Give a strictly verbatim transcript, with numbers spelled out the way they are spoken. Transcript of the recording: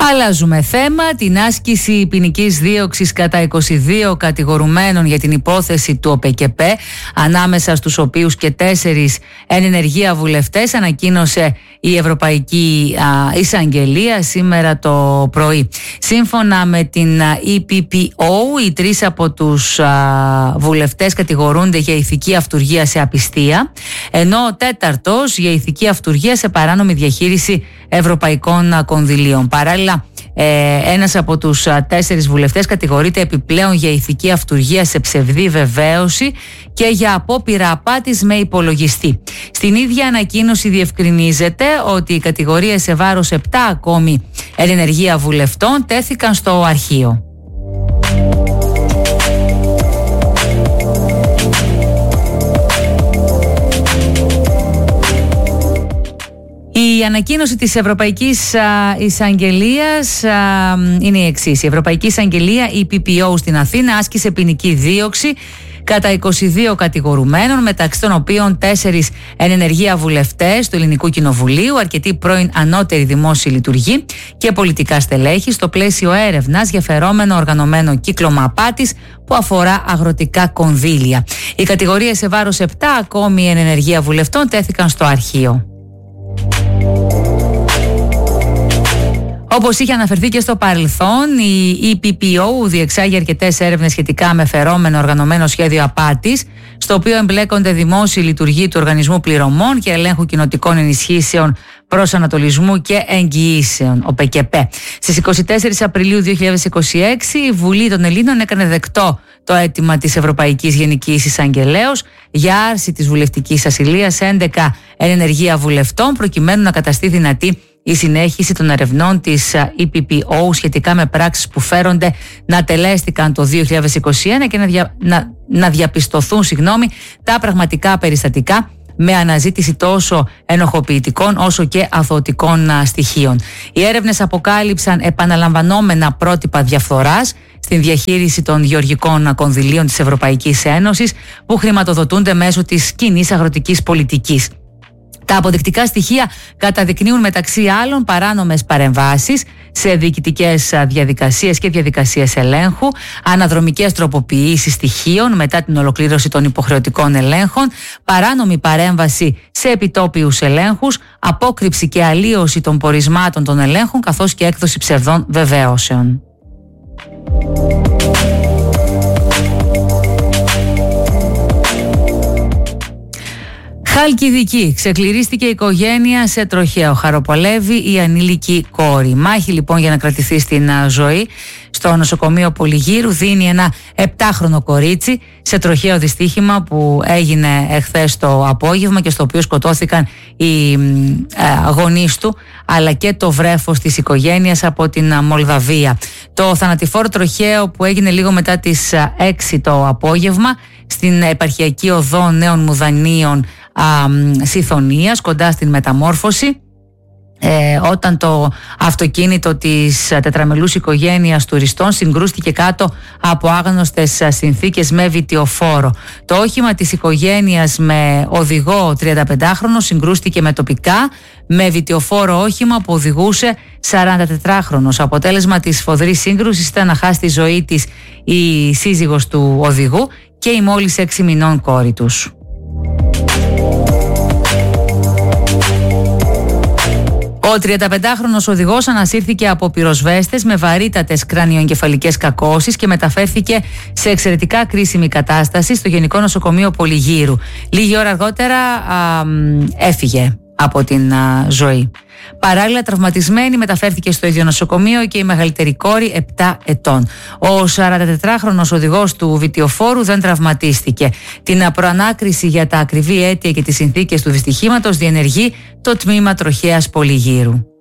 Αλλάζουμε θέμα. Την άσκηση ποινικής δίωξης κατά είκοσι δύο κατηγορουμένων για την υπόθεση του ΟΠΕΚΕΠΕ, ανάμεσα στους οποίους και τέσσερις εν ενεργεία βουλευτές, ανακοίνωσε η Ευρωπαϊκή α, Εισαγγελία σήμερα το πρωί. Σύμφωνα με την ι πι πι ο, οι τρεις από τους α, βουλευτές κατηγορούνται για ηθική αυτουργία σε απιστία, ενώ ο τέταρτος για ηθική αυτουργία σε παράνομη διαχείριση ευρωπαϊκών κονδυλίων. Παράλληλα, ε, ένας από τους τέσσερις βουλευτές κατηγορείται επιπλέον για ηθική αυτουργία σε ψευδή βεβαίωση και για απόπειρα απάτης με υπολογιστή. Στην ίδια ανακοίνωση διευκρινίζεται ότι οι κατηγορίες σε βάρος επτά ακόμη εν ενεργεία βουλευτών τέθηκαν στο αρχείο. Η ανακοίνωση της Ευρωπαϊκής Εισαγγελίας α, είναι η εξής. Η Ευρωπαϊκή Εισαγγελία, η ι πι πι ο στην Αθήνα, άσκησε ποινική δίωξη κατά είκοσι δύο κατηγορουμένων, μεταξύ των οποίων τέσσερις εν ενεργεία βουλευτές του Ελληνικού Κοινοβουλίου, αρκετοί πρώην ανώτεροι δημόσιοι λειτουργοί και πολιτικά στελέχη, στο πλαίσιο έρευνας για φερόμενο οργανωμένο κύκλωμα απάτης που αφορά αγροτικά κονδύλια. Οι κατηγορίες σε βάρος επτά ακόμη εν ενεργεία βουλευτών τέθηκαν στο αρχείο. Όπως είχε αναφερθεί και στο παρελθόν, η ι πι πι ο διεξάγει αρκετές έρευνες σχετικά με φερόμενο οργανωμένο σχέδιο απάτης, στο οποίο εμπλέκονται δημόσιοι λειτουργοί του Οργανισμού Πληρωμών και Ελέγχου Κοινοτικών Ενισχύσεων Προσανατολισμού και Εγγυήσεων, ΟΠΕΚΕΠΕ. Στις είκοσι τέσσερις Απριλίου δύο χιλιάδες είκοσι έξι, η Βουλή των Ελλήνων έκανε δεκτό το αίτημα της Ευρωπαϊκής Γενικής Εισαγγελέως για άρση της βουλευτικής ασυλίας έντεκα εν ενεργεία βουλευτών, προκειμένου να καταστεί δυνατή η συνέχιση των ερευνών της ι πι πι ο σχετικά με πράξεις που φέρονται να τελέστηκαν το δύο χιλιάδες είκοσι ένα και να, δια, να, να διαπιστωθούν συγγνώμη, τα πραγματικά περιστατικά με αναζήτηση τόσο ενοχοποιητικών όσο και αθωωτικών στοιχείων. Οι έρευνες αποκάλυψαν επαναλαμβανόμενα πρότυπα διαφθοράς στην διαχείριση των γεωργικών κονδυλίων της Ευρωπαϊκής Ένωσης που χρηματοδοτούνται μέσω της κοινής αγροτικής πολιτικής. Τα αποδεικτικά στοιχεία καταδεικνύουν μεταξύ άλλων παράνομες παρεμβάσεις σε διοικητικές διαδικασίες και διαδικασίες ελέγχου, αναδρομικές τροποποιήσεις στοιχείων μετά την ολοκλήρωση των υποχρεωτικών ελέγχων, παράνομη παρέμβαση σε επιτόπιους ελέγχους, απόκρυψη και αλλίωση των πορισμάτων των ελέγχων, καθώς και έκδοση ψευδών βεβαίωσεων. Χαλκιδική. Ξεκληρίστηκε η οικογένεια σε τροχαίο. Χαροπολεύει η ανήλικη κόρη. Μάχη λοιπόν για να κρατηθεί στην ζωή. Στο νοσοκομείο Πολυγύρου δίνει ένα επτάχρονο κορίτσι σε τροχαίο δυστύχημα που έγινε εχθές το απόγευμα και στο οποίο σκοτώθηκαν οι γονείς του αλλά και το βρέφος της οικογένειας από την Μολδαβία. Το θανατηφόρο τροχαίο που έγινε λίγο μετά τις έξι το απόγευμα στην επαρχιακή οδό Νέων Μουδανίων Συθωνίας, κοντά στην Μεταμόρφωση, Ε, όταν το αυτοκίνητο της τετραμελούς οικογένειας τουριστών συγκρούστηκε κάτω από άγνωστες συνθήκες με βιτιοφόρο. Το όχημα της οικογένειας με οδηγό τριανταπεντάχρονο συγκρούστηκε με τοπικά με βιτιοφόρο όχημα που οδηγούσε σαραντατετράχρονος. Αποτέλεσμα της σφοδρής σύγκρουσης ήταν να χάσει τη ζωή της η σύζυγος του οδηγού και η μόλις έξι μηνών κόρη τους. Ο τριανταπεντάχρονος οδηγός ανασύρθηκε από πυροσβέστες με βαρύτατες κρανιοεγκεφαλικές κακώσεις και μεταφέρθηκε σε εξαιρετικά κρίσιμη κατάσταση στο Γενικό Νοσοκομείο Πολυγύρου. Λίγη ώρα αργότερα α, έφυγε από την α, ζωή. Παράλληλα, τραυματισμένη μεταφέρθηκε στο ίδιο νοσοκομείο και η μεγαλύτερη κόρη επτά ετών. Ο σαραντατετράχρονος οδηγός του βιτιοφόρου δεν τραυματίστηκε. Την προανάκριση για τα ακριβή αίτια και τις συνθήκες του δυστυχήματος διενεργεί το τμήμα τροχαίας Πολυγύρου.